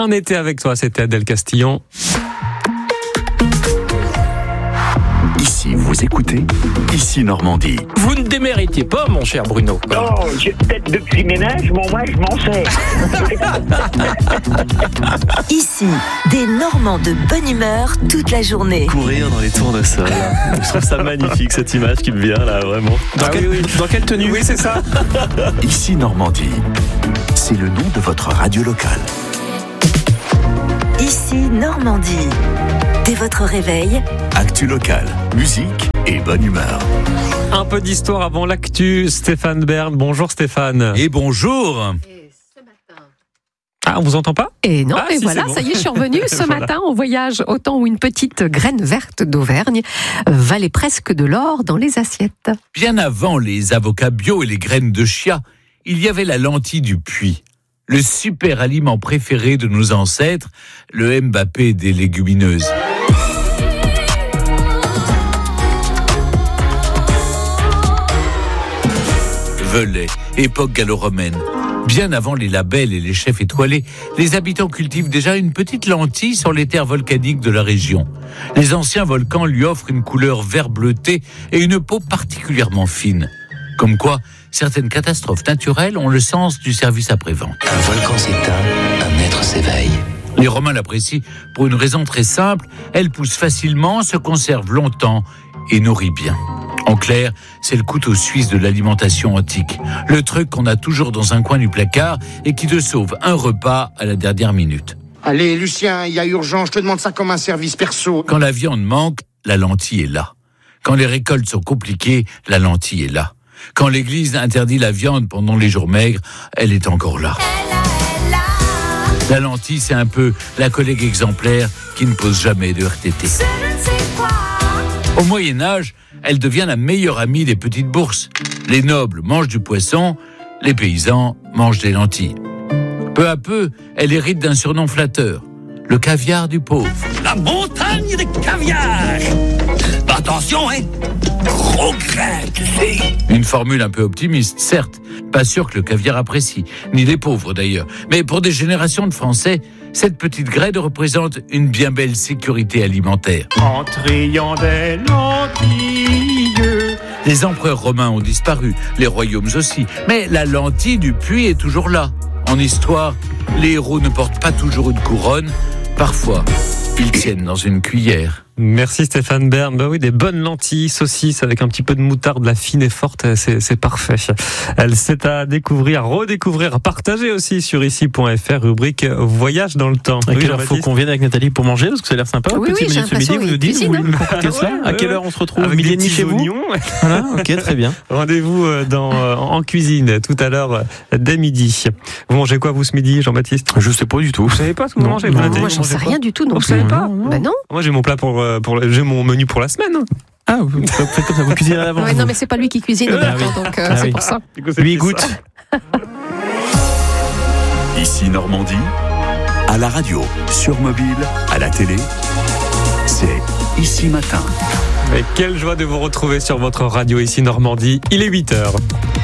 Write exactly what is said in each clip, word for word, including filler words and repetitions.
Un été avec toi, c'était Adèle Castillon. Ici, vous écoutez Ici Normandie. Vous ne déméritez pas, mon cher Bruno. Non, j'ai peut-être depuis ménage, mais moi je m'en sers. Ici, des Normands de bonne humeur toute la journée. Courir dans les tournesols. Je trouve ça magnifique, cette image qui me vient là, vraiment. Dans, Ah quel- oui, oui. dans quelle tenue? Oui, c'est ça. Ici Normandie, c'est le nom de votre radio locale. Ici, Normandie. Dès votre réveil, Actu locale, musique et bonne humeur. Un peu d'histoire avant l'actu. Stéphane Bern. Bonjour Stéphane. Et bonjour. Ah, on vous entend pas? Et non, Ah, et si, voilà, c'est bon. ça y est, je suis revenue ce Voilà. matin en voyage, au temps où une petite graine verte d'Auvergne valait presque de l'or dans les assiettes. Bien avant les avocats bio et les graines de chia, il y avait la lentille du puits. Le super aliment préféré de nos ancêtres, le Mbappé des légumineuses. Velay, époque gallo-romaine. Bien avant les labels et les chefs étoilés, les habitants cultivent déjà une petite lentille sur les terres volcaniques de la région. Les anciens volcans lui offrent une couleur vert bleuté et une peau particulièrement fine. Comme quoi, certaines catastrophes naturelles ont le sens du service après-vente. Un volcan s'éteint, un être s'éveille. Les Romains l'apprécient pour une raison très simple, elle pousse facilement, se conserve longtemps et nourrit bien. En clair, c'est le couteau suisse de l'alimentation antique. Le truc qu'on a toujours dans un coin du placard et qui te sauve un repas à la dernière minute. Allez, Lucien, il y a urgence, je te demande ça comme un service perso. Quand la viande manque, la lentille est là. Quand les récoltes sont compliquées, la lentille est là. Quand l'église interdit la viande pendant les jours maigres, elle est encore là. La lentille, c'est un peu la collègue exemplaire qui ne pose jamais de R T T. Au Moyen-Âge, elle devient la meilleure amie des petites bourses. Les nobles mangent du poisson, les paysans mangent des lentilles. Peu à peu, elle hérite d'un surnom flatteur, le caviar du pauvre. La montagne des caviar. Attention, hein. Gros grain, tu sais. Une formule un peu optimiste, certes. Pas sûr que le caviar apprécie, ni les pauvres d'ailleurs. Mais pour des générations de Français, cette petite graine représente une bien belle sécurité alimentaire. En triant des lentilles. Les empereurs romains ont disparu, les royaumes aussi. Mais la lentille du puits est toujours là. En histoire, les héros ne portent pas toujours une couronne. Parfois, ils tiennent dans une cuillère. Merci Stéphane Bern. Bah oui, des bonnes lentilles, saucisses avec un petit peu de moutarde, la fine et forte, c'est, c'est parfait. Elle c'est à découvrir, à redécouvrir, à partager aussi sur ici point f r, rubrique Voyage dans le temps. À Oui, quelle heure faut Jean-Baptiste qu'on vienne avec Nathalie pour manger? Parce que ça a l'air sympa. Oui, Petit oui, j'ai menu ce midi, l'impression vous nous qu'il dites, vous cuisine, voulez nous concocter hein. cela? Ouais, À quelle ouais. heure on se retrouve? Avec Midi des et demi petits chez vous? oignons. Voilà, ok, très bien. Rendez-vous euh, dans, euh, en cuisine tout à l'heure euh, dès midi. Vous mangez quoi vous ce midi, Jean-Baptiste? Je sais pas du tout. Vous savez pas ce que vous Non, mangez? non, vous, Nathalie, Moi, vous j'en sais mangez pas rien du tout non Vous plus. savez pas? Ben non. Moi j'ai mon plat pour, euh, pour le- j'ai mon menu pour la semaine. Ah, vous faites comme ça, vous cuisinez à l'avance. Ouais, non, mais c'est pas lui qui cuisine en Ah même oui. temps, donc euh, Ah c'est oui. pour ça. Du coup, c'est Lui, il ça. goûte. Ici Normandie, à la radio, sur mobile, à la télé, c'est Ici Matin. Mais quelle joie de vous retrouver sur votre radio ici Normandie. Il est huit heures.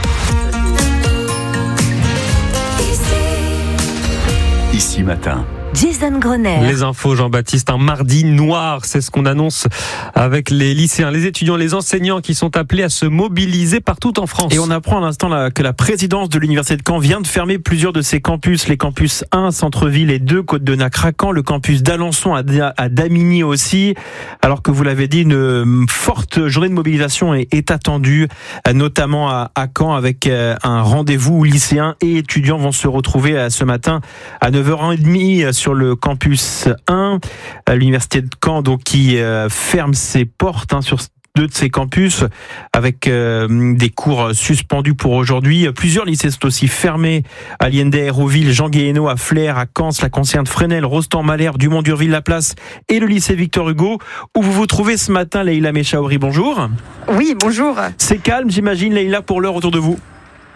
Ici Matin. Jason Grener. Les infos, Jean-Baptiste, un mardi noir, c'est ce qu'on annonce avec les lycéens, les étudiants, les enseignants qui sont appelés à se mobiliser partout en France. Et on apprend à l'instant là, que la présidence de l'Université de Caen vient de fermer plusieurs de ses campus. Les campus un, Centre-Ville, et deux, Côte-de-Nac-Racan. Le campus d'Alençon à, à Damigny aussi. Alors que vous l'avez dit, une forte journée de mobilisation est, est attendue, notamment à, à Caen, avec un rendez-vous où lycéens et étudiants vont se retrouver ce matin à neuf heures trente sur le campus un. L'Université de Caen donc, qui euh, ferme ses portes hein, sur deux de ces campus avec euh, des cours suspendus pour aujourd'hui. Plusieurs lycées sont aussi fermés à Liende, Hérouville, Jean Guéhenno, à Flers, à Caen, la concerne Fresnel, Rostand, Malherbe, Dumont, Durville, La Place et le lycée Victor Hugo où vous vous trouvez ce matin. Leïla Mechaouri, bonjour. Oui, bonjour. C'est calme, j'imagine, Leïla, pour l'heure autour de vous.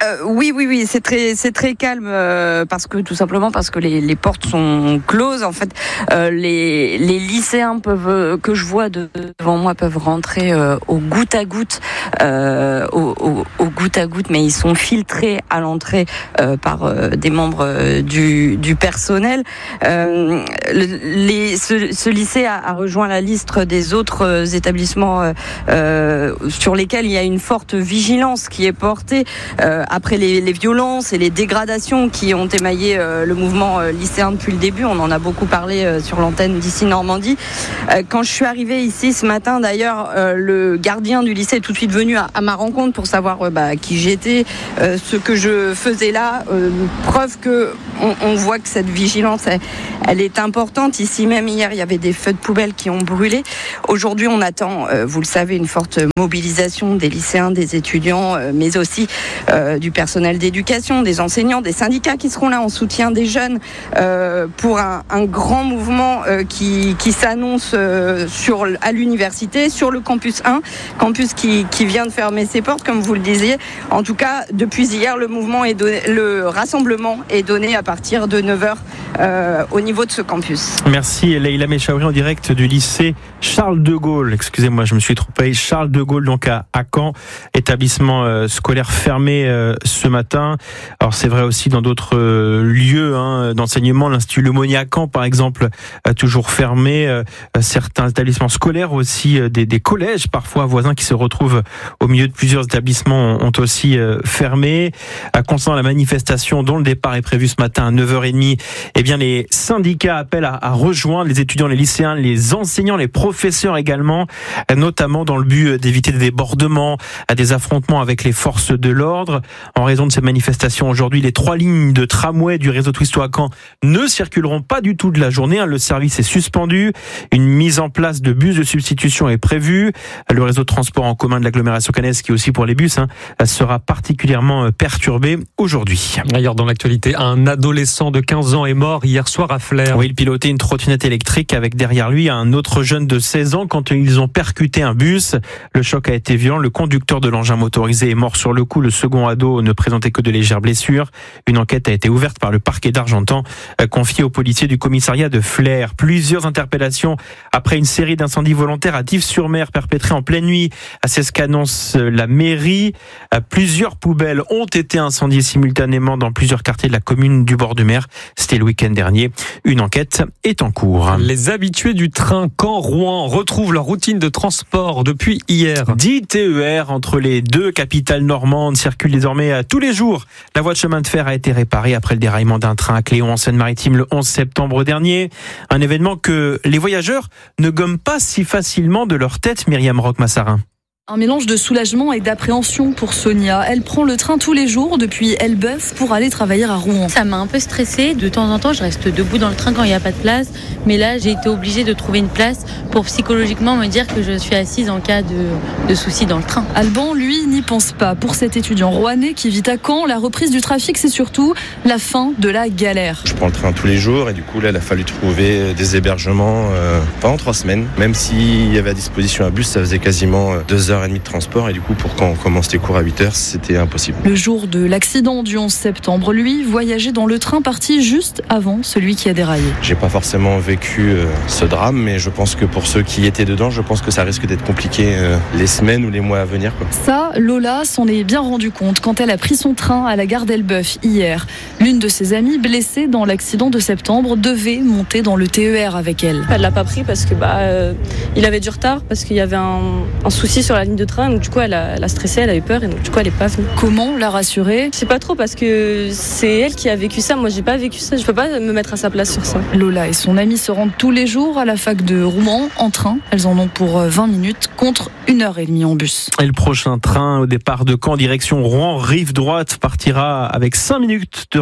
Euh, oui, oui, oui, c'est très, c'est très calme euh, parce que tout simplement parce que les, les portes sont closes. En fait, euh, les, les lycéens peuvent, euh, que je vois de, devant moi, peuvent rentrer euh, au goutte à goutte, euh, au, au, au goutte à goutte, mais ils sont filtrés à l'entrée euh, par euh, des membres euh, du, du personnel. Euh, le, les, ce, ce lycée a, a rejoint la liste des autres établissements euh, euh, sur lesquels il y a une forte vigilance qui est portée. Euh, après les, les violences et les dégradations qui ont émaillé euh, le mouvement euh, lycéen depuis le début, on en a beaucoup parlé euh, sur l'antenne d'ici Normandie. Euh, quand je suis arrivée ici ce matin, d'ailleurs, euh, le gardien du lycée est tout de suite venu à, à ma rencontre pour savoir euh, bah, qui j'étais, euh, ce que je faisais là. Euh, preuve que on, on voit que cette vigilance, elle, elle est importante. Ici même, hier, il y avait des feux de poubelle qui ont brûlé. Aujourd'hui, on attend, euh, vous le savez, une forte mobilisation des lycéens, des étudiants, euh, mais aussi euh, du personnel d'éducation, des enseignants, des syndicats qui seront là en soutien des jeunes euh, pour un, un grand mouvement euh, qui, qui s'annonce euh, sur, à l'université, sur le campus un, campus qui, qui vient de fermer ses portes, comme vous le disiez. En tout cas, depuis hier, le mouvement est donné, le rassemblement est donné à partir de neuf heures euh, au niveau de ce campus. Merci Leïla Mechaouri en direct du lycée Charles de Gaulle. Excusez-moi, je me suis trompé. Charles de Gaulle, donc à, à Caen, établissement euh, scolaire fermé euh, ce matin. Alors c'est vrai aussi dans d'autres euh, lieux hein, d'enseignement, l'Institut Lemonnier à Caen par exemple, euh, toujours fermé. Euh, certains établissements scolaires aussi, euh, des, des collèges parfois voisins qui se retrouvent au milieu de plusieurs établissements ont, ont aussi euh, fermé. À concernant la manifestation dont le départ est prévu ce matin à neuf heures trente, eh bien les syndicats appellent à, à rejoindre les étudiants, les lycéens, les enseignants, les professeurs également, notamment dans le but d'éviter des débordements, à des affrontements avec les forces de l'ordre. En raison de ces manifestations aujourd'hui, les trois lignes de tramway du réseau Twisto à Caen ne circuleront pas du tout de la journée. Le service est suspendu. Une mise en place de bus de substitution est prévue. Le réseau de transport en commun de l'agglomération caennaise, qui aussi pour les bus, hein, sera particulièrement perturbé aujourd'hui. D'ailleurs, dans l'actualité, un adolescent de quinze ans est mort hier soir à Flers. Oui, il pilotait une trottinette électrique avec derrière lui un autre jeune de seize ans quand ils ont percuté un bus. Le choc a été violent. Le conducteur de l'engin motorisé est mort sur le coup. Le second ado ne présentait que de légères blessures. Une enquête a été ouverte par le parquet d'Argentan, confiée aux policiers du commissariat de Flers. Plusieurs interpellations après une série d'incendies volontaires à Dives-sur-Mer perpétrés en pleine nuit. C'est ce qu'annonce la mairie. Plusieurs poubelles ont été incendiées simultanément dans plusieurs quartiers de la commune du bord de mer. C'était le week-end dernier. Une enquête est en cours. Les habitués du train Caen-Rouen retrouvent leur routine de transport depuis hier. dix T E R entre les deux capitales normandes circulent désormais tous les jours. La voie de chemin de fer a été réparée après le déraillement d'un train à Cléon en Seine-Maritime le onze septembre dernier. Un événement que les voyageurs ne gomment pas si facilement de leur tête, Myriam Roch-Massarin. Un mélange de soulagement et d'appréhension pour Sonia. Elle prend le train tous les jours depuis Elbeuf pour aller travailler à Rouen. Ça m'a un peu stressée. De temps en temps, je reste debout dans le train quand il n'y a pas de place. Mais là, j'ai été obligée de trouver une place pour psychologiquement me dire que je suis assise en cas de, de soucis dans le train. Alban, lui, n'y pense pas. Pour cet étudiant rouennais qui vit à Caen, la reprise du trafic, c'est surtout la fin de la galère. Je prends le train tous les jours et du coup, là, il a fallu trouver des hébergements euh, pendant trois semaines. Même s'il y avait à disposition un bus, ça faisait quasiment deux heures et demie de transport et du coup pour quand on commence les cours à huit heures c'était impossible. Le jour de l'accident du onze septembre, lui voyageait dans le train parti juste avant celui qui a déraillé. J'ai pas forcément vécu euh, ce drame mais je pense que pour ceux qui étaient dedans je pense que ça risque d'être compliqué euh, les semaines ou les mois à venir quoi. Ça, Lola s'en est bien rendu compte quand elle a pris son train à la gare d'Elbeuf hier. L'une de ses amies blessée dans l'accident de septembre devait monter dans le T E R avec elle. Elle l'a pas pris parce que bah euh, il avait du retard parce qu'il y avait un, un souci sur la ligne de train. Donc du coup elle a, elle a stressé, elle a eu peur et donc du coup elle est pas venue. Comment la rassurer ? Je sais pas trop parce que c'est elle qui a vécu ça, moi j'ai pas vécu ça, je peux pas me mettre à sa place sur ça. Lola et son amie se rendent tous les jours à la fac de Rouen en train. Elles en ont pour vingt minutes contre une heure et demie en bus. Et le prochain train au départ de Caen direction Rouen, rive droite, partira avec cinq minutes de retard.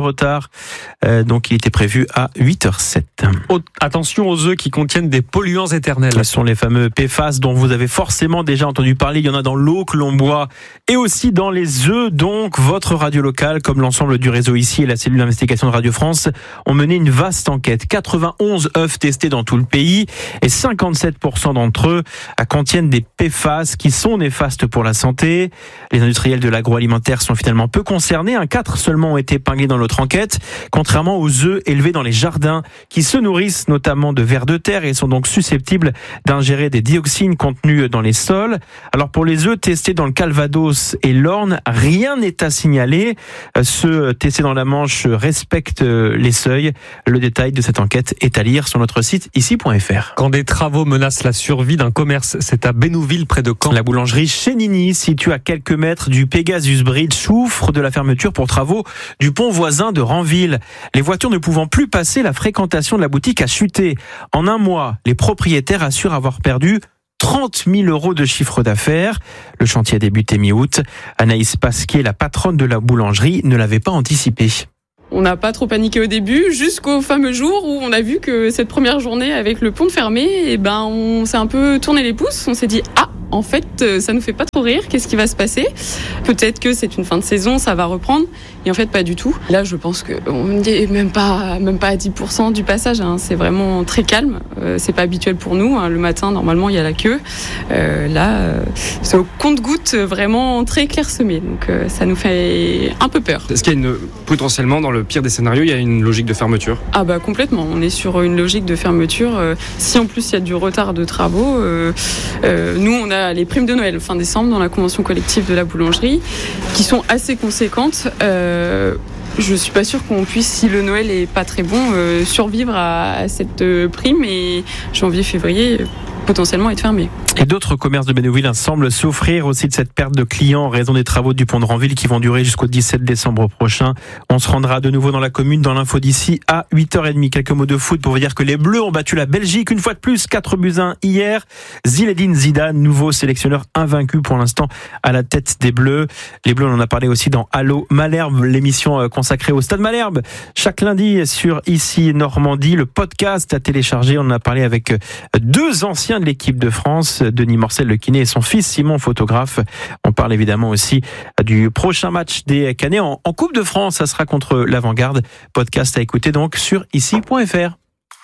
retard. Euh, donc il était prévu à huit heures zéro sept. Attention aux œufs qui contiennent des polluants éternels. Ce sont les fameux P F A S dont vous avez forcément déjà entendu parler. Il y en a dans l'eau que l'on boit et aussi dans les œufs. Donc votre radio locale, comme l'ensemble du réseau ici et la cellule d'investigation de Radio France, ont mené une vaste enquête. quatre-vingt-onze œufs testés dans tout le pays et cinquante-sept pour cent d'entre eux contiennent des P F A S qui sont néfastes pour la santé. Les industriels de l'agroalimentaire sont finalement peu concernés. Un quatre seulement ont été épinglés dans notre enquête, contrairement aux œufs élevés dans les jardins qui se nourrissent notamment de vers de terre et sont donc susceptibles d'ingérer des dioxines contenues dans les sols. Alors pour les œufs testés dans le Calvados et l'Orne, rien n'est à signaler. Ceux testés dans la Manche respectent les seuils. Le détail de cette enquête est à lire sur notre site ici point f r. Quand des travaux menacent la survie d'un commerce, c'est à Bénouville, près de Caen. La boulangerie Chénini, située à quelques mètres du Pegasus Bridge, souffre de la fermeture pour travaux du pont voisin de Ranville. Les voitures ne pouvant plus passer, la fréquentation de la boutique a chuté. En un mois, les propriétaires assurent avoir perdu trente mille euros de chiffre d'affaires. Le chantier a débuté mi-août. Anaïs Pasquier, la patronne de la boulangerie, ne l'avait pas anticipé. On n'a pas trop paniqué au début, jusqu'au fameux jour où on a vu que cette première journée avec le pont fermé, et ben on s'est un peu tourné les pouces. On s'est dit ah, en fait, ça nous fait pas trop rire. Qu'est-ce qui va se passer ? Peut-être que c'est une fin de saison, ça va reprendre. Et en fait, pas du tout. Là, je pense que on est même pas, même pas à dix pour cent du passage. Hein. C'est vraiment très calme. Euh, c'est pas habituel pour nous. Hein. Le matin, normalement, il y a la queue. Euh, là, euh, c'est au compte-gouttes, vraiment très clairsemé. Donc, euh, ça nous fait un peu peur. Est-ce qu'il y a une, potentiellement, dans le pire des scénarios, il y a une logique de fermeture ? Ah bah complètement. On est sur une logique de fermeture. Euh, si en plus il y a du retard de travaux, euh, euh, nous on a les primes de Noël fin décembre dans la convention collective de la boulangerie, qui sont assez conséquentes. Euh, je suis pas sûre qu'on puisse, si le Noël est pas très bon, euh, survivre à, à cette euh, prime, et janvier-février potentiellement être fermé. Et d'autres commerces de Bénouville semblent souffrir aussi de cette perte de clients en raison des travaux du pont de Ranville qui vont durer jusqu'au dix-sept décembre prochain. On se rendra de nouveau dans la commune dans l'info d'ici à huit heures trente. Quelques mots de foot pour vous dire que les Bleus ont battu la Belgique une fois de plus, quatre buts à un hier. Zinedine Zidane, nouveau sélectionneur invaincu pour l'instant à la tête des Bleus. Les Bleus, on en a parlé aussi dans Allô Malherbe, l'émission consacrée au Stade Malherbe. Chaque lundi sur Ici Normandie, le podcast à télécharger. On en a parlé avec deux anciens de l'équipe de France, Denis Morcel, le kiné, et son fils Simon, photographe. On parle évidemment aussi du prochain match des Canets en, en Coupe de France. Ça sera contre l'Avant-Garde. Podcast à écouter donc sur ici point f r.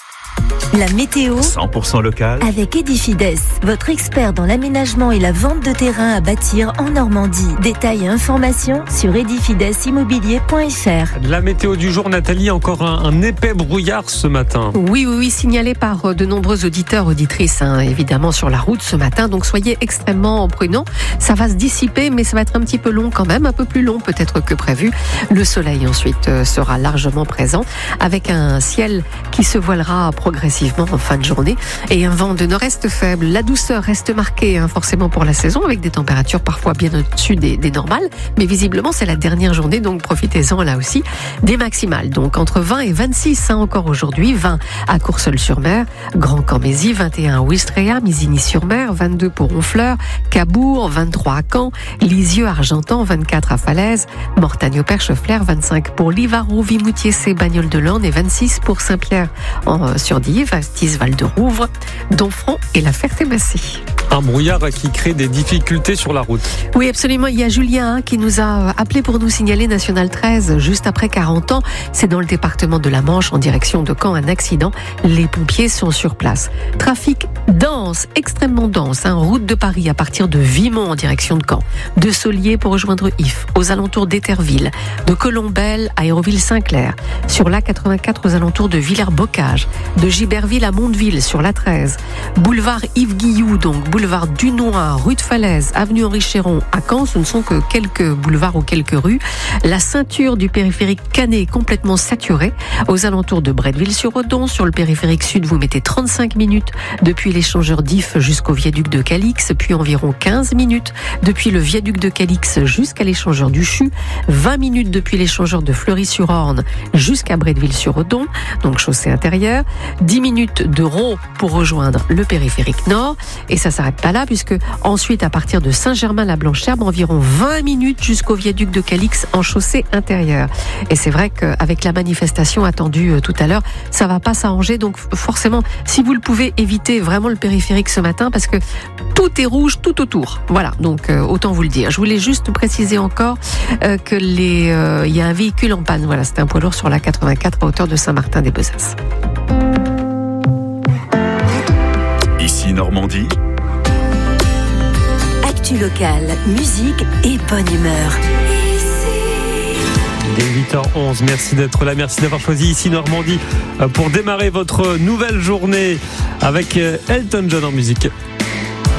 La météo cent pour cent local avec Edifides, votre expert dans l'aménagement et la vente de terrain à bâtir en Normandie. Détails et informations sur edifides immobilier point f r. La météo du jour, Nathalie, encore un, un épais brouillard ce matin. Oui, oui, oui, signalé par de nombreux auditeurs, auditrices, hein, évidemment sur la route ce matin. Donc soyez extrêmement prudents. Ça va se dissiper, mais ça va être un petit peu long quand même, un peu plus long peut-être que prévu. Le soleil ensuite sera largement présent, avec un ciel qui se voilera progressivement en fin de journée et un vent de nord-est faible. La douceur reste marquée hein, forcément pour la saison, avec des températures parfois bien au-dessus des, des normales, mais visiblement c'est la dernière journée, donc profitez-en là aussi des maximales. Donc entre vingt et vingt-six hein, encore aujourd'hui, vingt à Courseulles-sur-Mer, Grand-Cambésis, vingt et un à Ouistreham, Isigny-sur-Mer, vingt-deux pour Honfleur, Cabourg, vingt-trois à Caen, Lisieux, Argentan, vingt-quatre à Falaise, Mortagne-au-Perche-Flers, vingt-cinq pour Livarot, Vimoutier-C, Bagnoles-de-Lorne et vingt-six pour Saint-Pierre en sur Dive, Astiz, Val-de-Rouvre, Domfront et la Ferté-Massy. Un brouillard qui crée des difficultés sur la route. Oui, absolument. Il y a Julien hein, qui nous a appelé pour nous signaler National treize juste après quarante ans. C'est dans le département de la Manche en direction de Caen, un accident. Les pompiers sont sur place. Trafic dense, extrêmement dense. Hein, route de Paris à partir de Vimont en direction de Caen. De Solier pour rejoindre Ifs, aux alentours d'Éterville. De Colombelle à Aéroville-Saint-Clair. Sur l'A quatre-vingt-quatre aux alentours de Villers-Bocage. De Giberville à Mondeville sur l'A treize. Boulevard Yves Guilloux, donc boulevard Dunois, rue de Falaise, avenue Henri Chéron à Caen. Ce ne sont que quelques boulevards ou quelques rues. La ceinture du périphérique Canet est complètement saturée. Aux alentours de Bretteville-sur-Odon, sur le périphérique sud, vous mettez trente-cinq minutes depuis l'échangeur d'If jusqu'au viaduc de Calix, puis environ quinze minutes depuis le viaduc de Calix jusqu'à l'échangeur du Chu, vingt minutes depuis l'échangeur de Fleury-sur-Orne jusqu'à Bretteville-sur-Odon, donc chaussée intérieure, dix minutes de Raux pour rejoindre le périphérique nord, et ça s'arrête s'arrête pas là, puisque ensuite, à partir de Saint-Germain-la-Blancherbe, environ vingt minutes jusqu'au viaduc de Calix en chaussée intérieure. Et c'est vrai qu'avec la manifestation attendue tout à l'heure, ça va pas s'arranger. Donc forcément, si vous le pouvez, évitez vraiment le périphérique ce matin, parce que tout est rouge tout autour. Voilà, donc euh, autant vous le dire. Je voulais juste préciser encore euh, que les, euh, y a un véhicule en panne. Voilà, c'est un poids lourd sur la quatre-vingt-quatre à hauteur de Saint-Martin-des-Bezasses. Ici Normandie. Actu locale, musique et bonne humeur. Il est huit heures onze, merci d'être là, merci d'avoir choisi Ici Normandie pour démarrer votre nouvelle journée avec Elton John en musique.